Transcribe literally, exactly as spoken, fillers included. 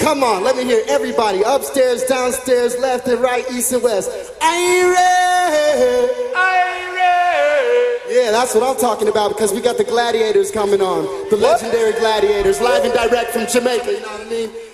Come on, let me hear everybody. Upstairs, downstairs, left and right, east and west. Are you ready? Are you ready? Yeah, that's what I'm talking about, because we got the Gladiators coming on. The legendary Gladiators, live and direct from Jamaica, you know what I mean?